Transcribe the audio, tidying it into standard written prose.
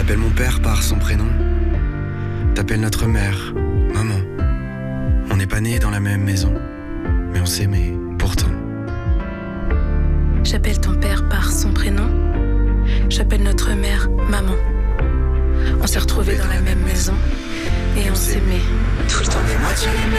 T'appelles mon père par son prénom. T'appelles notre mère, maman. On n'est pas nés dans la même maison, mais on s'aimait pourtant. J'appelle ton père par son prénom. J'appelle notre mère maman. On s'est retrouvés dans la même maison et on s'aimait tout le temps.